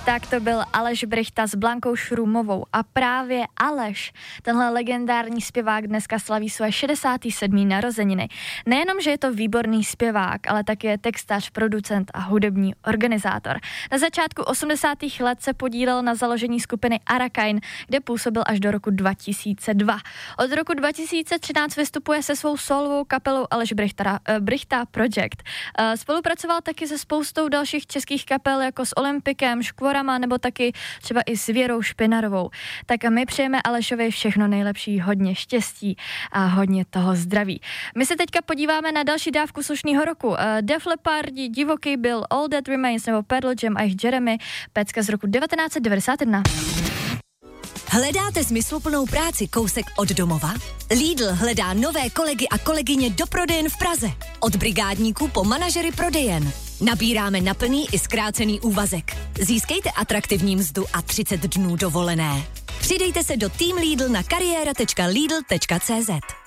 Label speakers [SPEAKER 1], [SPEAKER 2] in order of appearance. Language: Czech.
[SPEAKER 1] Tak to byl Aleš Brychta s Blankou Šrumovou a právě Aleš, tenhle legendární zpěvák, dneska slaví své 67. narozeniny. Nejenom, že je to výborný zpěvák, ale taky je textař, producent a hudební organizátor. Na začátku 80. let se podílel na založení skupiny Arakain, kde působil až do roku 2002. Od roku 2013 vystupuje se svou solovou kapelou Aleš Brychta Project. Spolupracoval taky se spoustou dalších českých kapel, jako s Olympikem, Škvorama nebo taky třeba i s Věrou Špinarovou. Tak my přejeme Alešovi všechno nejlepší, hodně štěstí a hodně toho zdraví. My se teďka podíváme na další dávku slušného roku. Def Leppard, Divoký byl, All That Remains nebo Pearl Jam a jejich Jeremy, pecka z roku 1991.
[SPEAKER 2] Hledáte smysluplnou práci kousek od domova? Lidl hledá nové kolegy a kolegyně do prodejen v Praze. Od brigádníků po manažery prodejen. Nabíráme na plný i zkrácený úvazek. Získejte atraktivní mzdu a 30 dnů dovolené. Přidejte se do Team Lidl na kariéra.lidl.cz.